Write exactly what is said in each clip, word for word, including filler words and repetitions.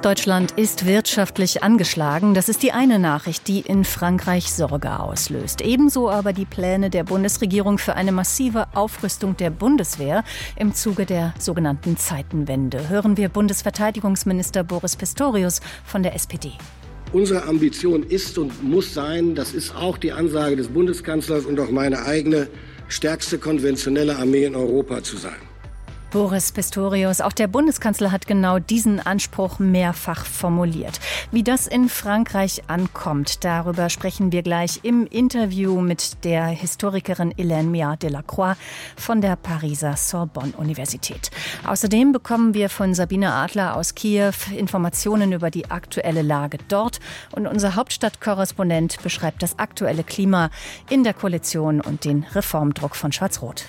Deutschland ist wirtschaftlich angeschlagen. Das ist die eine Nachricht, die in Frankreich Sorge auslöst. Ebenso aber die Pläne der Bundesregierung für eine massive Aufrüstung der Bundeswehr im Zuge der sogenannten Zeitenwende. Hören wir Bundesverteidigungsminister Boris Pistorius von der S P D. Unsere Ambition ist und muss sein, das ist auch die Ansage des Bundeskanzlers und auch meine eigene, stärkste konventionelle Armee in Europa zu sein. Boris Pistorius, auch der Bundeskanzler hat genau diesen Anspruch mehrfach formuliert. Wie das in Frankreich ankommt, darüber sprechen wir gleich im Interview mit der Historikerin Hélène Miat Delacroix von der Pariser Sorbonne-Universität. Außerdem bekommen wir von Sabine Adler aus Kiew Informationen über die aktuelle Lage dort. Und unser Hauptstadtkorrespondent beschreibt das aktuelle Klima in der Koalition und den Reformdruck von Schwarz-Rot.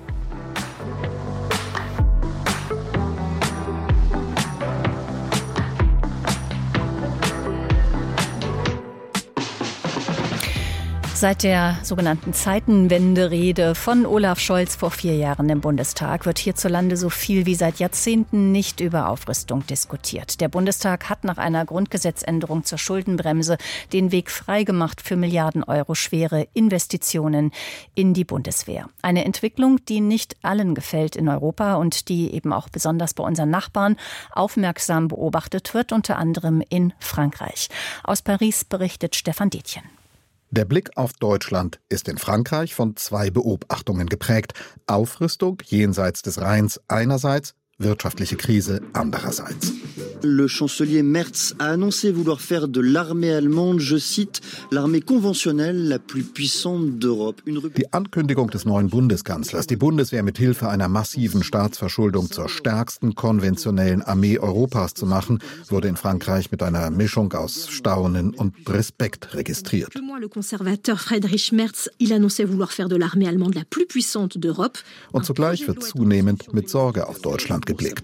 Seit der sogenannten Zeitenwende-Rede von Olaf Scholz vor vier Jahren im Bundestag wird hierzulande so viel wie seit Jahrzehnten nicht über Aufrüstung diskutiert. Der Bundestag hat nach einer Grundgesetzänderung zur Schuldenbremse den Weg freigemacht für Milliarden Euro schwere Investitionen in die Bundeswehr. Eine Entwicklung, die nicht allen gefällt in Europa und die eben auch besonders bei unseren Nachbarn aufmerksam beobachtet wird, unter anderem in Frankreich. Aus Paris berichtet Stefan Detjen. Der Blick auf Deutschland ist in Frankreich von zwei Beobachtungen geprägt. Aufrüstung jenseits des Rheins einerseits, wirtschaftliche Krise andererseits. Le chancelier Merz a annoncé vouloir faire de l'armée allemande, je cite, l'armée conventionnelle la plus puissante d'Europe. Die Ankündigung des neuen Bundeskanzlers, die Bundeswehr mit Hilfe einer massiven Staatsverschuldung zur stärksten konventionellen Armee Europas zu machen, wurde in Frankreich mit einer Mischung aus Staunen und Respekt registriert. Le conservateur Friedrich Merz, il annonçait vouloir faire de l'armée allemande la plus puissante d'Europe. Und zugleich wird zunehmend mit Sorge auf Deutschland geblickt.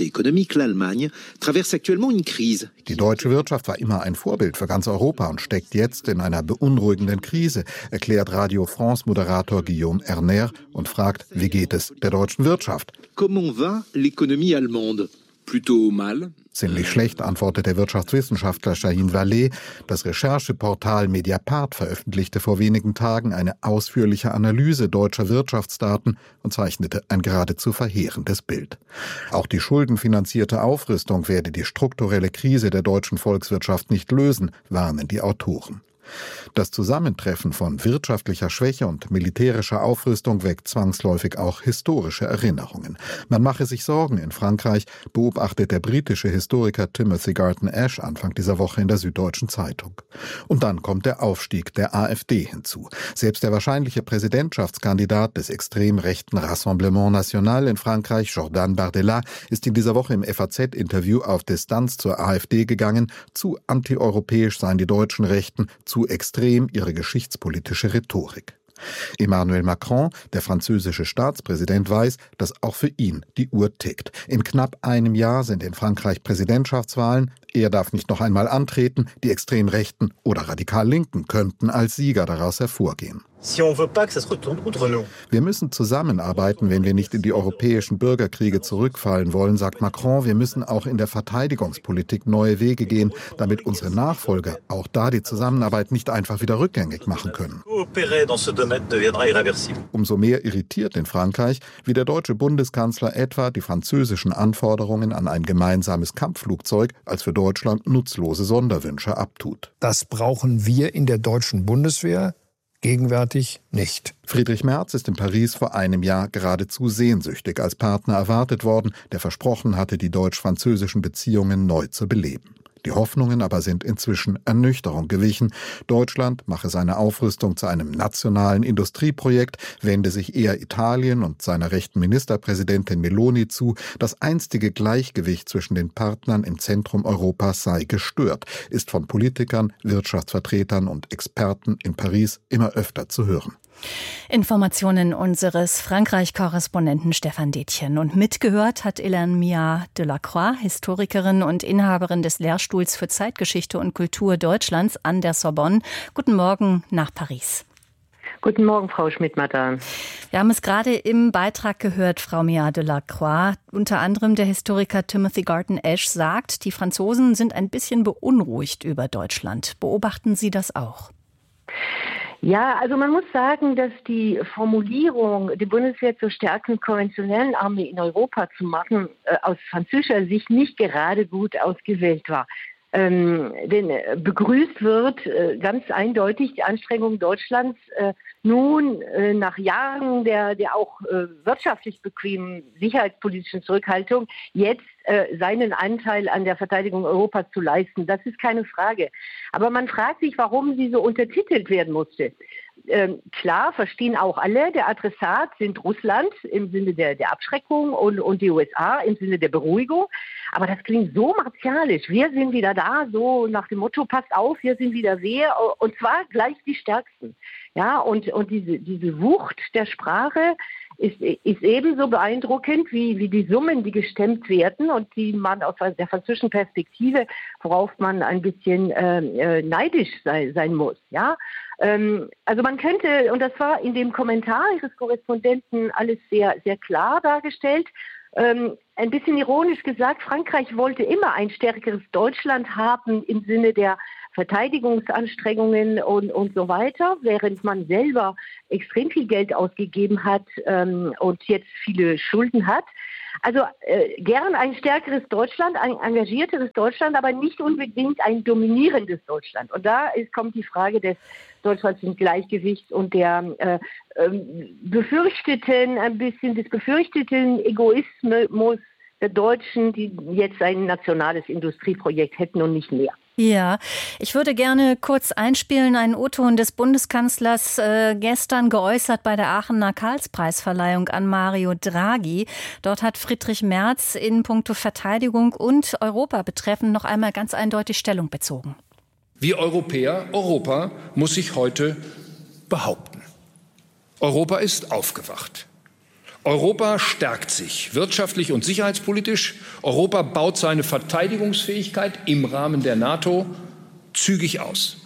Die deutsche Wirtschaft war immer ein Vorbild für ganz Europa und steckt jetzt in einer beunruhigenden Krise, erklärt Radio France-Moderator Guillaume Erner und fragt, wie geht es der deutschen Wirtschaft? Comment va l'économie allemande? Plutôt mal. Ziemlich schlecht, antwortet der Wirtschaftswissenschaftler Shahin Vallée. Das Rechercheportal Mediapart veröffentlichte vor wenigen Tagen eine ausführliche Analyse deutscher Wirtschaftsdaten und zeichnete ein geradezu verheerendes Bild. Auch die schuldenfinanzierte Aufrüstung werde die strukturelle Krise der deutschen Volkswirtschaft nicht lösen, warnen die Autoren. Das Zusammentreffen von wirtschaftlicher Schwäche und militärischer Aufrüstung weckt zwangsläufig auch historische Erinnerungen. Man mache sich Sorgen in Frankreich, beobachtet der britische Historiker Timothy Garton Ash Anfang dieser Woche in der Süddeutschen Zeitung. Und dann kommt der Aufstieg der AfD hinzu. Selbst der wahrscheinliche Präsidentschaftskandidat des extrem rechten Rassemblement National in Frankreich, Jordan Bardella, ist in dieser Woche im F A Z-Interview auf Distanz zur AfD gegangen. Zu antieuropäisch seien die deutschen Rechten, zu extrem ihre geschichtspolitische Rhetorik. Emmanuel Macron, der französische Staatspräsident, weiß, dass auch für ihn die Uhr tickt. In knapp einem Jahr sind in Frankreich Präsidentschaftswahlen. Er darf nicht noch einmal antreten. Die Extremrechten oder Radikal-Linken könnten als Sieger daraus hervorgehen. Wir müssen zusammenarbeiten, wenn wir nicht in die europäischen Bürgerkriege zurückfallen wollen, sagt Macron. Wir müssen auch in der Verteidigungspolitik neue Wege gehen, damit unsere Nachfolger auch da die Zusammenarbeit nicht einfach wieder rückgängig machen können. Umso mehr irritiert in Frankreich, wie der deutsche Bundeskanzler etwa die französischen Anforderungen an ein gemeinsames Kampfflugzeug als für Deutschland nutzlose Sonderwünsche abtut. Das brauchen wir in der deutschen Bundeswehr gegenwärtig nicht. Friedrich Merz ist in Paris vor einem Jahr geradezu sehnsüchtig als Partner erwartet worden, der versprochen hatte, die deutsch-französischen Beziehungen neu zu beleben. Die Hoffnungen aber sind inzwischen Ernüchterung gewichen. Deutschland mache seine Aufrüstung zu einem nationalen Industrieprojekt, wende sich eher Italien und seiner rechten Ministerpräsidentin Meloni zu. Das einstige Gleichgewicht zwischen den Partnern im Zentrum Europas sei gestört, ist von Politikern, Wirtschaftsvertretern und Experten in Paris immer öfter zu hören. Informationen unseres Frankreich-Korrespondenten Stefan Detjen. Und mitgehört hat Hélène Miat Delacroix, Historikerin und Inhaberin des Lehrstuhls für Zeitgeschichte und Kultur Deutschlands an der Sorbonne. Guten Morgen nach Paris. Guten Morgen, Frau Schmidt-Mattern. Wir haben es gerade im Beitrag gehört, Frau Mia Delacroix. Unter anderem der Historiker Timothy Garton Ash sagt, die Franzosen sind ein bisschen beunruhigt über Deutschland. Beobachten Sie das auch? Ja, also man muss sagen, dass die Formulierung, die Bundeswehr zur stärksten konventionellen Armee in Europa zu machen, äh, aus französischer Sicht nicht gerade gut ausgewählt war. Ähm, denn äh, begrüßt wird äh, ganz eindeutig die Anstrengung Deutschlands, äh, nun äh, nach Jahren der, der auch äh, wirtschaftlich bequemen sicherheitspolitischen Zurückhaltung jetzt äh, seinen Anteil an der Verteidigung Europas zu leisten. Das ist keine Frage. Aber man fragt sich, warum sie so untertitelt werden musste. Ähm, klar, verstehen auch alle, der Adressat sind Russland im Sinne der, der Abschreckung und, und die U S A im Sinne der Beruhigung. Aber das klingt so martialisch. Wir sind wieder da, so nach dem Motto, passt auf, wir sind wieder wir. Und zwar gleich die Stärksten. Ja, und, und diese, diese Wucht der Sprache ist, ist ebenso beeindruckend wie, wie die Summen, die gestemmt werden und die man aus der französischen Perspektive, worauf man ein bisschen äh, neidisch sei, sein muss. Ja, ähm, also man könnte, und das war in dem Kommentar Ihres Korrespondenten alles sehr, sehr klar dargestellt, ähm, ein bisschen ironisch gesagt, Frankreich wollte immer ein stärkeres Deutschland haben im Sinne der Verteidigungsanstrengungen und, und so weiter, während man selber extrem viel Geld ausgegeben hat ähm, und jetzt viele Schulden hat. Also äh, gern ein stärkeres Deutschland, ein engagierteres Deutschland, aber nicht unbedingt ein dominierendes Deutschland. Und da ist, kommt die Frage des deutschlandschen Gleichgewichts und der äh, äh, befürchteten, ein bisschen des befürchteten Egoismus der Deutschen, die jetzt ein nationales Industrieprojekt hätten und nicht mehr. Ja, ich würde gerne kurz einspielen, einen O-Ton des Bundeskanzlers äh, gestern geäußert bei der Aachener Karlspreisverleihung an Mario Draghi. Dort hat Friedrich Merz in puncto Verteidigung und Europa betreffend noch einmal ganz eindeutig Stellung bezogen. Wir Europäer, Europa muss sich heute behaupten. Europa ist aufgewacht. Europa stärkt sich wirtschaftlich und sicherheitspolitisch. Europa baut seine Verteidigungsfähigkeit im Rahmen der NATO zügig aus.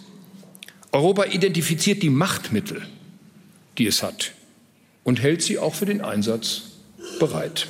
Europa identifiziert die Machtmittel, die es hat, und hält sie auch für den Einsatz bereit.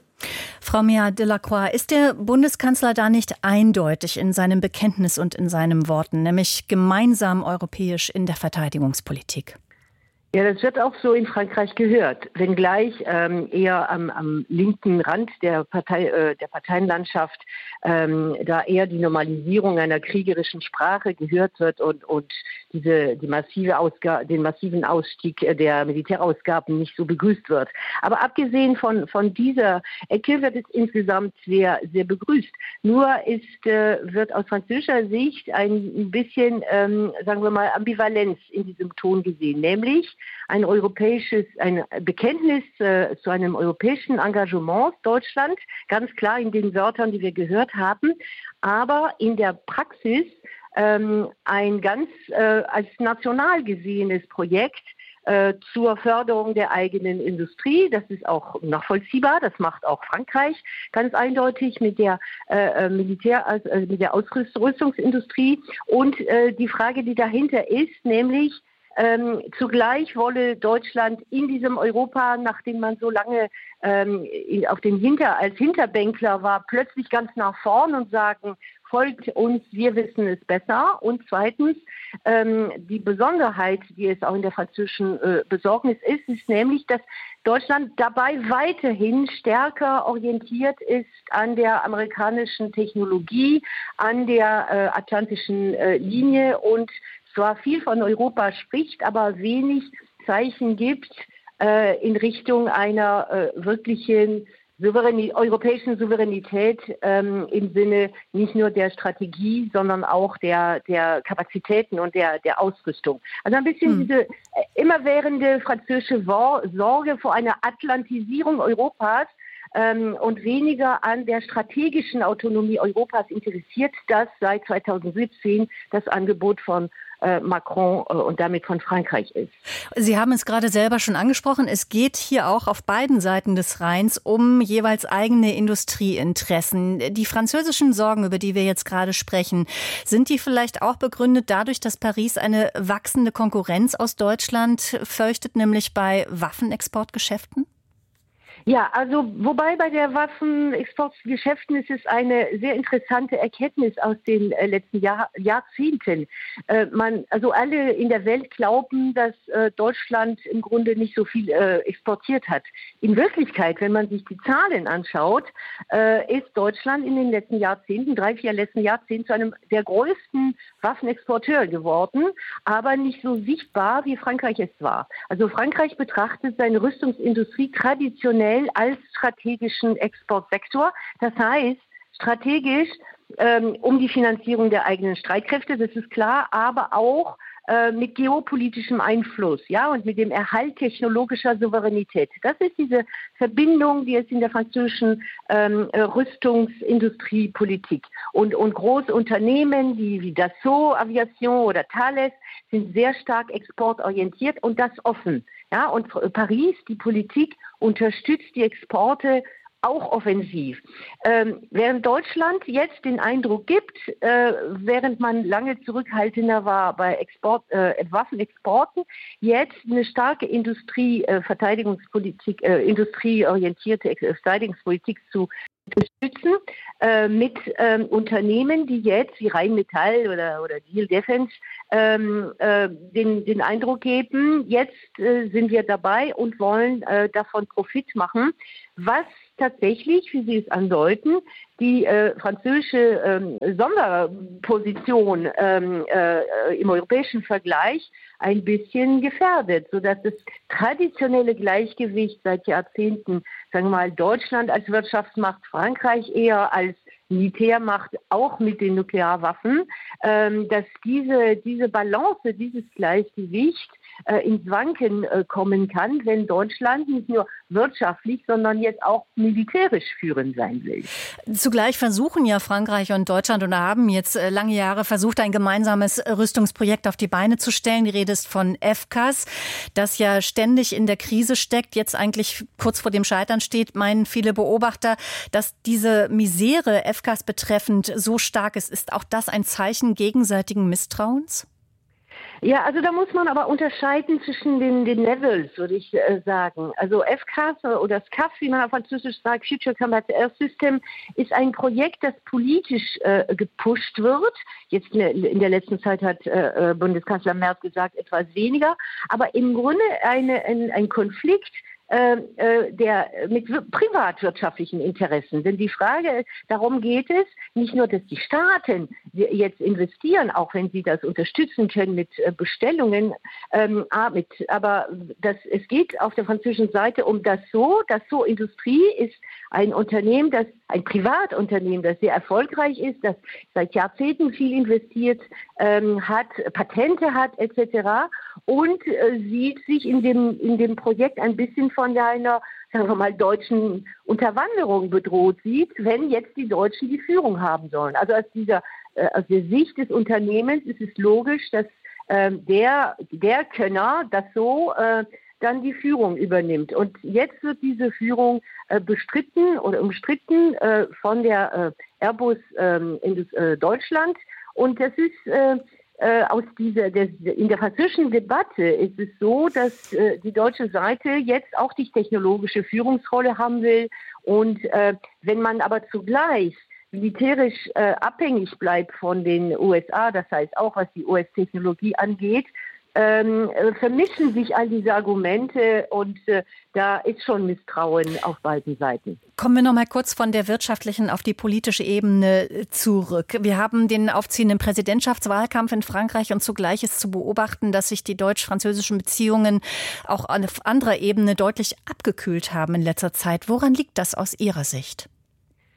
Frau Mia Delacroix, ist der Bundeskanzler da nicht eindeutig in seinem Bekenntnis und in seinen Worten, nämlich gemeinsam europäisch in der Verteidigungspolitik? Ja, das wird auch so in Frankreich gehört, wenngleich ähm, eher am, am linken Rand der Partei, äh, der Parteienlandschaft ähm, da eher die Normalisierung einer kriegerischen Sprache gehört wird und, und diese, die massive Ausga- den massiven Ausstieg der Militärausgaben nicht so begrüßt wird. Aber abgesehen von, von dieser Ecke wird es insgesamt sehr, sehr begrüßt. Nur ist, äh, wird aus französischer Sicht ein bisschen, ähm, sagen wir mal, Ambivalenz in diesem Ton gesehen, nämlich ein europäisches, ein Bekenntnis äh, zu einem europäischen Engagement Deutschland, ganz klar in den Wörtern, die wir gehört haben, aber in der Praxis ähm, ein ganz äh, als national gesehenes Projekt äh, zur Förderung der eigenen Industrie. Das ist auch nachvollziehbar, das macht auch Frankreich ganz eindeutig mit der äh, Militär, äh, mit der Ausrüstungsindustrie. Und äh, die Frage, die dahinter ist, nämlich Ähm, zugleich wolle Deutschland in diesem Europa, nachdem man so lange ähm, auf den Hinter, als Hinterbänkler war, plötzlich ganz nach vorn und sagen, folgt uns, wir wissen es besser. Und zweitens, ähm, die Besonderheit, die es auch in der französischen äh, Besorgnis ist, ist nämlich, dass Deutschland dabei weiterhin stärker orientiert ist an der amerikanischen Technologie, an der äh, atlantischen äh, Linie und zwar viel von Europa spricht, aber wenig Zeichen gibt äh, in Richtung einer äh, wirklichen Souveräni- europäischen Souveränität ähm, im Sinne nicht nur der Strategie, sondern auch der, der Kapazitäten und der, der Ausrüstung. Also ein bisschen hm. diese äh, immerwährende französische Wor- Sorge vor einer Atlantisierung Europas ähm, und weniger an der strategischen Autonomie Europas interessiert, das seit zweitausendsiebzehn das Angebot von äh, Macron äh, und damit von Frankreich ist. Sie haben es gerade selber schon angesprochen. Es geht hier auch auf beiden Seiten des Rheins um jeweils eigene Industrieinteressen. Die französischen Sorgen, über die wir jetzt gerade sprechen, sind die vielleicht auch begründet dadurch, dass Paris eine wachsende Konkurrenz aus Deutschland fürchtet, nämlich bei Waffenexportgeschäften? Ja, also wobei bei der Waffenexportgeschäften ist es eine sehr interessante Erkenntnis aus den äh, letzten Jahr, Jahrzehnten. Äh, man, also alle in der Welt glauben, dass äh, Deutschland im Grunde nicht so viel äh, exportiert hat. In Wirklichkeit, wenn man sich die Zahlen anschaut, äh, ist Deutschland in den letzten Jahrzehnten, drei, vier letzten Jahrzehnten zu einem der größten Waffenexporteur geworden, aber nicht so sichtbar, wie Frankreich es war. Also Frankreich betrachtet seine Rüstungsindustrie traditionell als strategischen Exportsektor. Das heißt, strategisch ähm, um die Finanzierung der eigenen Streitkräfte, das ist klar, aber auch äh, mit geopolitischem Einfluss, ja, und mit dem Erhalt technologischer Souveränität. Das ist diese Verbindung, die es in der französischen ähm, Rüstungsindustriepolitik und, und große Unternehmen wie, wie Dassault Aviation oder Thales sind sehr stark exportorientiert und das offen. Ja, und Paris, die Politik, unterstützt die Exporte auch offensiv. Ähm, während Deutschland jetzt den Eindruck gibt, äh, während man lange zurückhaltender war bei Export, äh, Waffenexporten, jetzt eine starke Industrie, äh, Verteidigungspolitik, äh, industrieorientierte äh, Verteidigungspolitik zu unterstützen äh, mit ähm, Unternehmen, die jetzt wie Rheinmetall oder, oder Diehl Defense ähm, äh, den, den Eindruck geben, jetzt äh, sind wir dabei und wollen äh, davon Profit machen, was tatsächlich, wie Sie es andeuten, die äh, französische ähm, Sonderposition ähm, äh, im europäischen Vergleich ein bisschen gefährdet, sodass das traditionelle Gleichgewicht seit Jahrzehnten, sagen wir mal, Deutschland als Wirtschaftsmacht, Frankreich eher als Militärmacht, auch mit den Nuklearwaffen, ähm, dass diese, diese Balance, dieses Gleichgewicht äh, ins Wanken äh, kommen kann, wenn Deutschland nicht nur wirtschaftlich, sondern jetzt auch militärisch führend sein will. Zugleich versuchen ja Frankreich und Deutschland oder haben jetzt äh, lange Jahre versucht, ein gemeinsames Rüstungsprojekt auf die Beine zu stellen. Die Rede ist von F C A S, das ja ständig in der Krise steckt, jetzt eigentlich kurz vor dem Scheitern steht, meinen viele Beobachter, dass diese Misere F C A S betreffend so stark ist. Ist auch das ein Zeichen gegenseitigen Misstrauens? Ja, also da muss man aber unterscheiden zwischen den, den Levels, würde ich äh, sagen. Also F C A S oder S C A F, wie man auf Französisch sagt, Future Combat Air System, ist ein Projekt, das politisch äh, gepusht wird. Jetzt in der letzten Zeit hat äh, Bundeskanzler Merz gesagt, etwas weniger. Aber im Grunde eine, ein, ein Konflikt, Äh, der mit privatwirtschaftlichen Interessen. Denn die Frage, darum geht es, nicht nur, dass die Staaten jetzt investieren, auch wenn sie das unterstützen können mit Bestellungen, ähm, mit, aber das, es geht auf der französischen Seite um Dassault. Dassault Industrie ist ein Unternehmen, das ein Privatunternehmen, das sehr erfolgreich ist, das seit Jahrzehnten viel investiert ähm, hat, Patente hat et cetera und äh, sieht sich in dem in dem Projekt ein bisschen von einer, sagen wir mal, deutschen Unterwanderung bedroht sieht, wenn jetzt die Deutschen die Führung haben sollen. Also aus dieser äh, aus der Sicht des Unternehmens ist es logisch, dass äh, der der Könner das so äh, dann die Führung übernimmt. Und jetzt wird diese Führung äh, bestritten oder umstritten äh, von der äh, Airbus ähm, in äh, Deutschland. Und das ist äh, äh, aus dieser, der, in der französischen Debatte ist es so, dass äh, die deutsche Seite jetzt auch die technologische Führungsrolle haben will. Und äh, wenn man aber zugleich militärisch äh, abhängig bleibt von den U S A, das heißt auch, was die U S-Technologie angeht, Ähm, vermischen sich all diese Argumente und äh, da ist schon Misstrauen auf beiden Seiten. Kommen wir noch mal kurz von der wirtschaftlichen auf die politische Ebene zurück. Wir haben den aufziehenden Präsidentschaftswahlkampf in Frankreich und zugleich ist zu beobachten, dass sich die deutsch-französischen Beziehungen auch auf anderer Ebene deutlich abgekühlt haben in letzter Zeit. Woran liegt das aus Ihrer Sicht?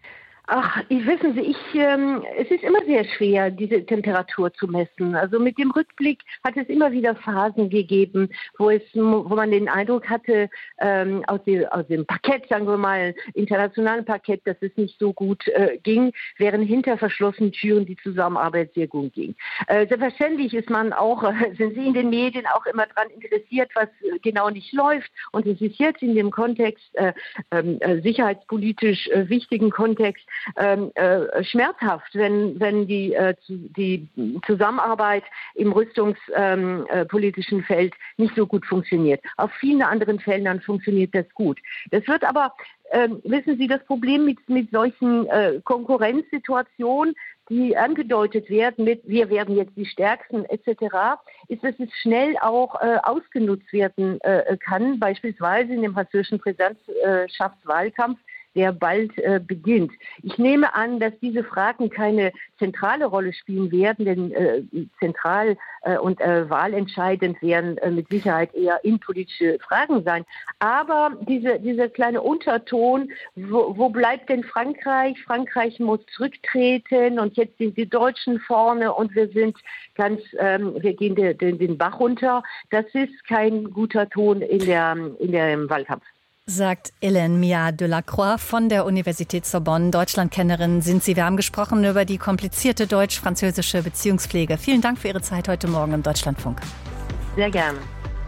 Ach, ich wissen Sie, ich, ähm, es ist immer sehr schwer, diese Temperatur zu messen. Also mit dem Rückblick hat es immer wieder Phasen gegeben, wo es, wo man den Eindruck hatte, ähm, aus, dem, aus dem Parkett, sagen wir mal, internationalen Parkett, dass es nicht so gut äh, ging, während hinter verschlossenen Türen die Zusammenarbeit sehr gut ging. Äh, selbstverständlich ist man auch, äh, sind Sie in den Medien auch immer daran interessiert, was äh, genau nicht läuft. Und es ist jetzt in dem Kontext, äh, äh, sicherheitspolitisch äh, wichtigen Kontext, Ähm, äh, schmerzhaft, wenn, wenn die, äh, die Zusammenarbeit im rüstungspolitischen ähm, äh, Feld nicht so gut funktioniert. Auf vielen anderen Feldern funktioniert das gut. Das wird aber, äh, wissen Sie, das Problem mit, mit solchen äh, Konkurrenzsituationen, die angedeutet werden mit, wir werden jetzt die Stärksten et cetera, ist, dass es schnell auch äh, ausgenutzt werden äh, kann, beispielsweise in dem französischen Präsidentschaftswahlkampf, der bald äh, beginnt. Ich nehme an, dass diese Fragen keine zentrale Rolle spielen werden, denn äh, zentral äh, und äh, wahlentscheidend werden äh, mit Sicherheit eher innenpolitische Fragen sein. Aber diese, dieser kleine Unterton, wo, wo bleibt denn Frankreich? Frankreich muss zurücktreten und jetzt sind die Deutschen vorne und wir sind ganz, ähm, wir gehen den, den, den Bach runter. Das ist kein guter Ton in der, in der Wahlkampf. Sagt Hélène Miat-Delacroix von der Universität Sorbonne. Deutschlandkennerin sind Sie. Wir haben gesprochen über die komplizierte deutsch-französische Beziehungspflege. Vielen Dank für Ihre Zeit heute Morgen im Deutschlandfunk. Sehr gerne.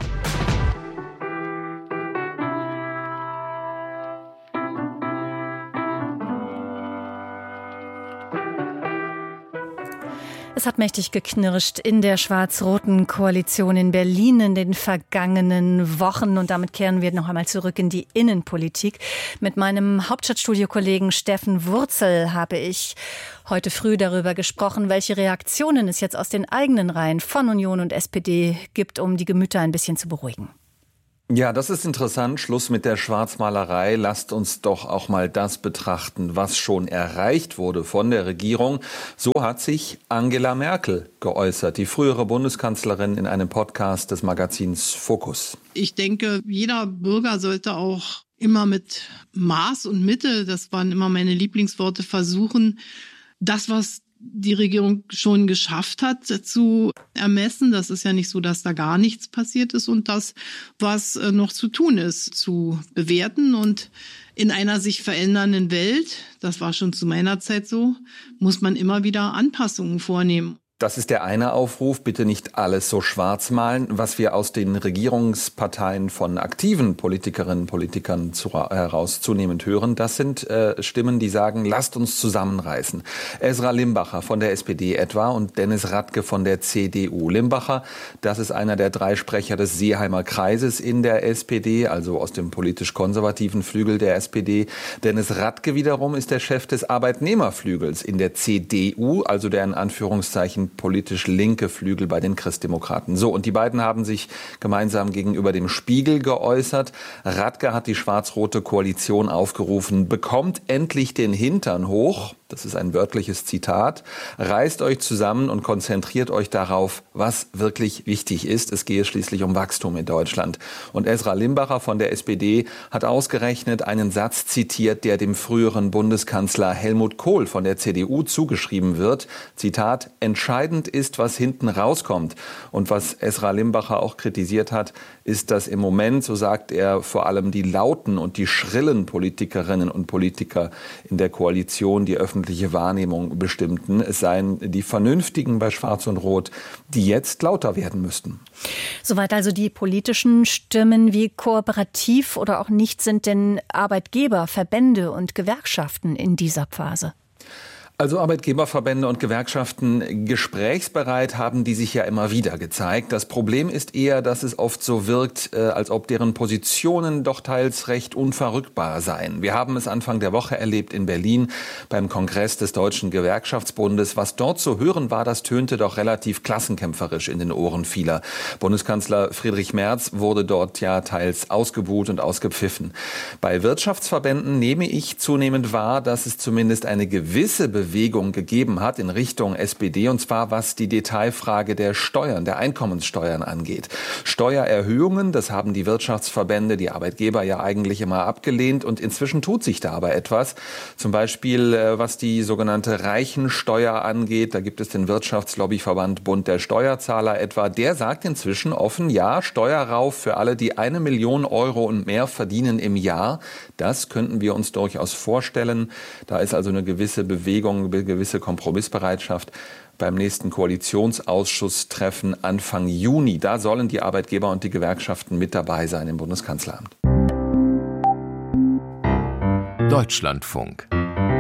Es hat mächtig geknirscht in der schwarz-roten Koalition in Berlin in den vergangenen Wochen. Und damit kehren wir noch einmal zurück in die Innenpolitik. Mit meinem Hauptstadtstudio-Kollegen Steffen Wurzel habe ich heute früh darüber gesprochen, welche Reaktionen es jetzt aus den eigenen Reihen von Union und S P D gibt, um die Gemüter ein bisschen zu beruhigen. Ja, das ist interessant. Schluss mit der Schwarzmalerei. Lasst uns doch auch mal das betrachten, was schon erreicht wurde von der Regierung. So hat sich Angela Merkel geäußert, die frühere Bundeskanzlerin, in einem Podcast des Magazins Focus. Ich denke, jeder Bürger sollte auch immer mit Maß und Mitte, das waren immer meine Lieblingsworte, versuchen, das, was die Regierung schon geschafft hat, zu ermessen. Das ist ja nicht so, dass da gar nichts passiert ist, und das, was noch zu tun ist, zu bewerten. Und in einer sich verändernden Welt, das war schon zu meiner Zeit so, muss man immer wieder Anpassungen vornehmen. Das ist der eine Aufruf, bitte nicht alles so schwarz malen. Was wir aus den Regierungsparteien von aktiven Politikerinnen und Politikern zu, heraus zunehmend hören, das sind äh, Stimmen, die sagen, lasst uns zusammenreißen. Esra Limbacher von der S P D etwa und Dennis Radke von der C D U. Limbacher, das ist einer der drei Sprecher des Seeheimer Kreises in der S P D, also aus dem politisch-konservativen Flügel der S P D. Dennis Radke wiederum ist der Chef des Arbeitnehmerflügels in der C D U, also der in Anführungszeichen politisch linke Flügel bei den Christdemokraten. So, und die beiden haben sich gemeinsam gegenüber dem Spiegel geäußert. Radke hat die schwarz-rote Koalition aufgerufen, bekommt endlich den Hintern hoch. Das ist ein wörtliches Zitat. Reißt euch zusammen und konzentriert euch darauf, was wirklich wichtig ist. Es gehe schließlich um Wachstum in Deutschland. Und Esra Limbacher von der S P D hat ausgerechnet einen Satz zitiert, der dem früheren Bundeskanzler Helmut Kohl von der C D U zugeschrieben wird. Zitat, entscheidend ist, was hinten rauskommt. Und was Esra Limbacher auch kritisiert hat, ist, dass im Moment, so sagt er, vor allem die lauten und die schrillen Politikerinnen und Politiker in der Koalition die öffentliche Wahrnehmung bestimmten. Es seien die Vernünftigen bei Schwarz und Rot, die jetzt lauter werden müssten. Soweit also die politischen Stimmen. Wie kooperativ oder auch nicht sind denn Arbeitgeber, Verbände und Gewerkschaften in dieser Phase? Also Arbeitgeberverbände und Gewerkschaften gesprächsbereit haben die sich ja immer wieder gezeigt. Das Problem ist eher, dass es oft so wirkt, äh, als ob deren Positionen doch teils recht unverrückbar seien. Wir haben es Anfang der Woche erlebt in Berlin beim Kongress des Deutschen Gewerkschaftsbundes. Was dort zu hören war, das tönte doch relativ klassenkämpferisch in den Ohren vieler. Bundeskanzler Friedrich Merz wurde dort ja teils ausgebuht und ausgepfiffen. Bei Wirtschaftsverbänden nehme ich zunehmend wahr, dass es zumindest eine gewisse Bewegung Bewegung gegeben hat in Richtung S P D, und zwar was die Detailfrage der Steuern, der Einkommenssteuern angeht. Steuererhöhungen, das haben die Wirtschaftsverbände, die Arbeitgeber ja eigentlich immer abgelehnt, und inzwischen tut sich da aber etwas. Zum Beispiel was die sogenannte Reichensteuer angeht, da gibt es den Wirtschaftslobbyverband Bund der Steuerzahler etwa, der sagt inzwischen offen, ja, Steuerrauf für alle, die eine Million Euro und mehr verdienen im Jahr, das könnten wir uns durchaus vorstellen. Da ist also eine gewisse Bewegung, eine gewisse Kompromissbereitschaft. Beim nächsten Koalitionsausschusstreffen Anfang Juni, da sollen die Arbeitgeber und die Gewerkschaften mit dabei sein im Bundeskanzleramt. Deutschlandfunk.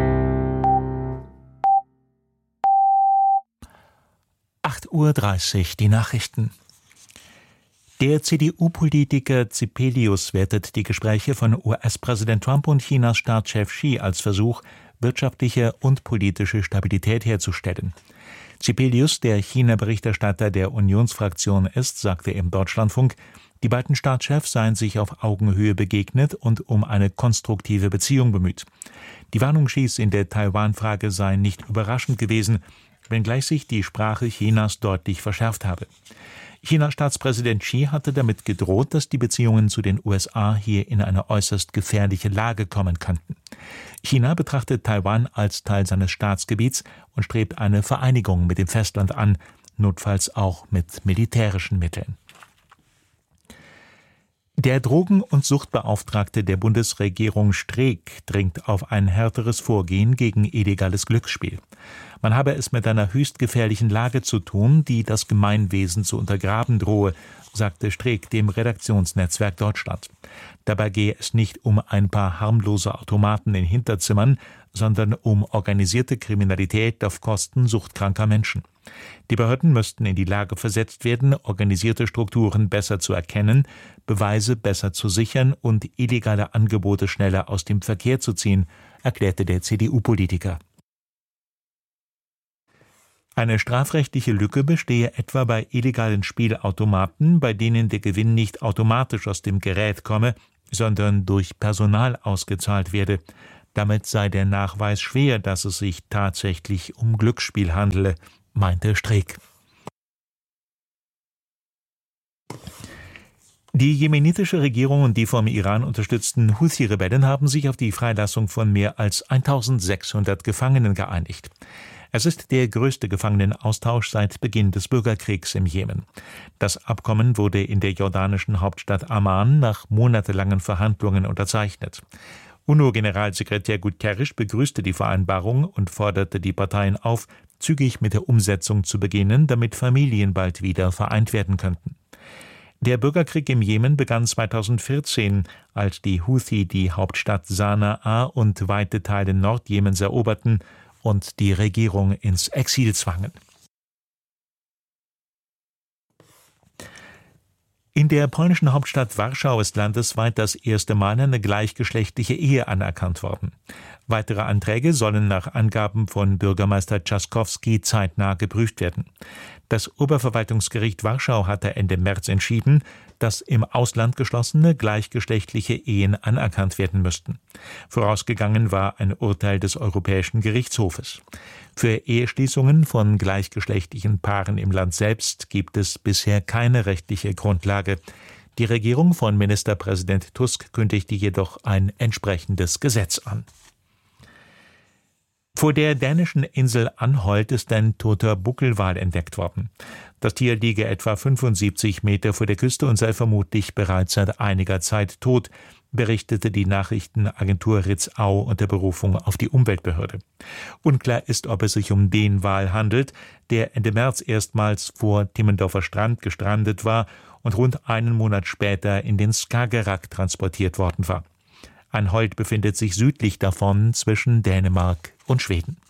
acht Uhr dreißig, die Nachrichten. Der C D U-Politiker Zepelius wertet die Gespräche von U S-Präsident Trump und Chinas Staatschef Xi als Versuch, wirtschaftliche und politische Stabilität herzustellen. Zepelius, der China-Berichterstatter der Unionsfraktion ist, sagte im Deutschlandfunk, die beiden Staatschefs seien sich auf Augenhöhe begegnet und um eine konstruktive Beziehung bemüht. Die Warnung Xis in der Taiwan-Frage sei nicht überraschend gewesen, wenngleich sich die Sprache Chinas deutlich verschärft habe. Chinas Staatspräsident Xi hatte damit gedroht, dass die Beziehungen zu den U S A hier in eine äußerst gefährliche Lage kommen könnten. China betrachtet Taiwan als Teil seines Staatsgebiets und strebt eine Vereinigung mit dem Festland an, notfalls auch mit militärischen Mitteln. Der Drogen- und Suchtbeauftragte der Bundesregierung Streeck dringt auf ein härteres Vorgehen gegen illegales Glücksspiel. Man habe es mit einer höchst gefährlichen Lage zu tun, die das Gemeinwesen zu untergraben drohe, sagte Streeck dem Redaktionsnetzwerk Deutschland. Dabei gehe es nicht um ein paar harmlose Automaten in Hinterzimmern, sondern um organisierte Kriminalität auf Kosten suchtkranker Menschen. Die Behörden müssten in die Lage versetzt werden, organisierte Strukturen besser zu erkennen, Beweise besser zu sichern und illegale Angebote schneller aus dem Verkehr zu ziehen, erklärte der C D U-Politiker. Eine strafrechtliche Lücke bestehe etwa bei illegalen Spielautomaten, bei denen der Gewinn nicht automatisch aus dem Gerät komme, sondern durch Personal ausgezahlt werde. Damit sei der Nachweis schwer, dass es sich tatsächlich um Glücksspiel handele, meinte Streeck. Die jemenitische Regierung und die vom Iran unterstützten Houthi-Rebellen haben sich auf die Freilassung von mehr als eintausendsechshundert Gefangenen geeinigt. Es ist der größte Gefangenenaustausch seit Beginn des Bürgerkriegs im Jemen. Das Abkommen wurde in der jordanischen Hauptstadt Amman nach monatelangen Verhandlungen unterzeichnet. UNO-Generalsekretär Guterres begrüßte die Vereinbarung und forderte die Parteien auf, zügig mit der Umsetzung zu beginnen, damit Familien bald wieder vereint werden könnten. Der Bürgerkrieg im Jemen begann zweitausendvierzehn, als die Houthi die Hauptstadt Sanaa und weite Teile Nordjemens eroberten und die Regierung ins Exil zwangen. In der polnischen Hauptstadt Warschau ist landesweit das erste Mal eine gleichgeschlechtliche Ehe anerkannt worden. Weitere Anträge sollen nach Angaben von Bürgermeister Trzaskowski zeitnah geprüft werden. Das Oberverwaltungsgericht Warschau hatte Ende März entschieden, dass im Ausland geschlossene gleichgeschlechtliche Ehen anerkannt werden müssten. Vorausgegangen war ein Urteil des Europäischen Gerichtshofes. Für Eheschließungen von gleichgeschlechtlichen Paaren im Land selbst gibt es bisher keine rechtliche Grundlage. Die Regierung von Ministerpräsident Tusk kündigte jedoch ein entsprechendes Gesetz an. Vor der dänischen Insel Anholt ist ein toter Buckelwal entdeckt worden. Das Tier liege etwa fünfundsiebzig Meter vor der Küste und sei vermutlich bereits seit einiger Zeit tot, berichtete die Nachrichtenagentur Ritzau unter Berufung auf die Umweltbehörde. Unklar ist, ob es sich um den Wal handelt, der Ende März erstmals vor Timmendorfer Strand gestrandet war und rund einen Monat später in den Skagerrak transportiert worden war. Anholt befindet sich südlich davon zwischen Dänemark und Schweden.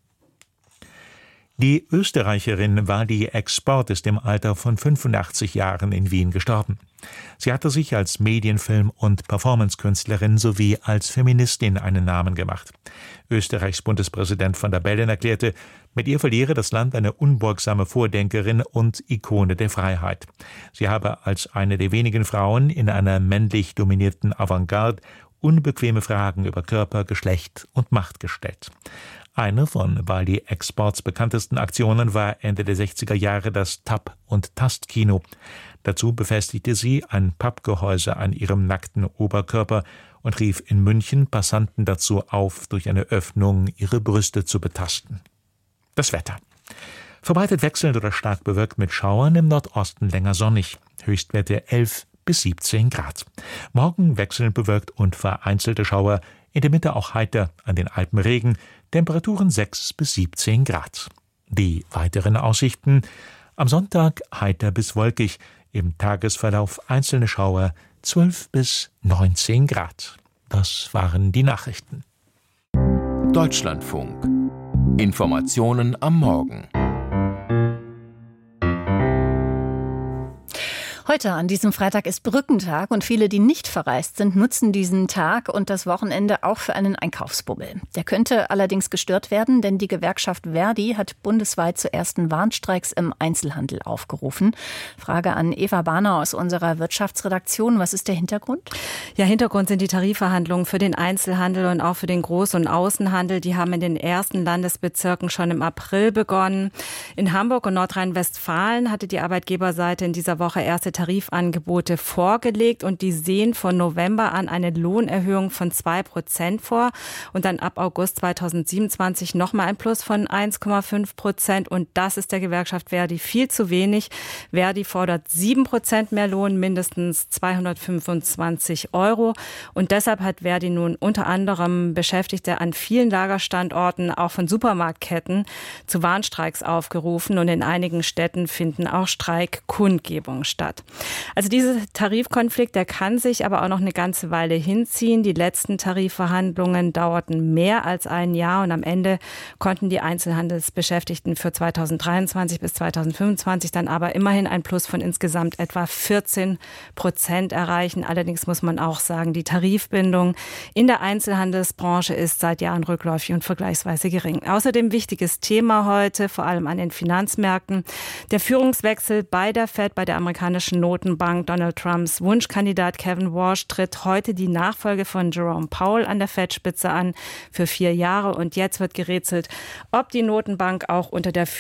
Die Österreicherin Wadi Export ist im Alter von fünfundachtzig Jahren in Wien gestorben. Sie hatte sich als Medienfilm- und Performancekünstlerin sowie als Feministin einen Namen gemacht. Österreichs Bundespräsident van der Bellen erklärte, mit ihr verliere das Land eine unbeugsame Vordenkerin und Ikone der Freiheit. Sie habe als eine der wenigen Frauen in einer männlich dominierten Avantgarde unbequeme Fragen über Körper, Geschlecht und Macht gestellt. Eine von Waldi Exports bekanntesten Aktionen war Ende der sechziger Jahre das Tap- und Tastkino. Dazu befestigte sie ein Pappgehäuse an ihrem nackten Oberkörper und rief in München Passanten dazu auf, durch eine Öffnung ihre Brüste zu betasten. Das Wetter. Verbreitet wechselnd oder stark bewölkt mit Schauern, im Nordosten länger sonnig. Höchstwerte elf bis siebzehn Grad. Morgen wechselnd bewölkt und vereinzelte Schauer, in der Mitte auch heiter, an den Alpen Regen, Temperaturen sechs bis siebzehn Grad. Die weiteren Aussichten: am Sonntag heiter bis wolkig, im Tagesverlauf einzelne Schauer, zwölf bis neunzehn Grad. Das waren die Nachrichten. Deutschlandfunk. Informationen am Morgen. Heute an diesem Freitag ist Brückentag und viele, die nicht verreist sind, nutzen diesen Tag und das Wochenende auch für einen Einkaufsbummel. Der könnte allerdings gestört werden, denn die Gewerkschaft Verdi hat bundesweit zu ersten Warnstreiks im Einzelhandel aufgerufen. Frage an Eva Bahner aus unserer Wirtschaftsredaktion. Was ist der Hintergrund? Ja, Hintergrund sind die Tarifverhandlungen für den Einzelhandel und auch für den Groß- und Außenhandel. Die haben in den ersten Landesbezirken schon im April begonnen. In Hamburg und Nordrhein-Westfalen hatte die Arbeitgeberseite in dieser Woche erste Tarifangebote vorgelegt und die sehen von November an eine Lohnerhöhung von zwei Prozent vor und dann ab August zweitausendsiebenundzwanzig nochmal ein Plus von eins Komma fünf Prozent und das ist der Gewerkschaft Verdi viel zu wenig. Verdi fordert sieben Prozent mehr Lohn, mindestens zweihundertfünfundzwanzig Euro und deshalb hat Verdi nun unter anderem Beschäftigte an vielen Lagerstandorten, auch von Supermarktketten, zu Warnstreiks aufgerufen und in einigen Städten finden auch Streikkundgebungen statt. Also dieser Tarifkonflikt, der kann sich aber auch noch eine ganze Weile hinziehen. Die letzten Tarifverhandlungen dauerten mehr als ein Jahr und am Ende konnten die Einzelhandelsbeschäftigten für zweitausenddreiundzwanzig bis zweitausendfünfundzwanzig dann aber immerhin ein Plus von insgesamt etwa vierzehn Prozent erreichen. Allerdings muss man auch sagen, die Tarifbindung in der Einzelhandelsbranche ist seit Jahren rückläufig und vergleichsweise gering. Außerdem wichtiges Thema heute, vor allem an den Finanzmärkten, der Führungswechsel bei der Fed, bei der amerikanischen Notenbank. Donald Trumps Wunschkandidat Kevin Warsh tritt heute die Nachfolge von Jerome Powell an der Fed-Spitze an für vier Jahre. Und jetzt wird gerätselt, ob die Notenbank auch unter der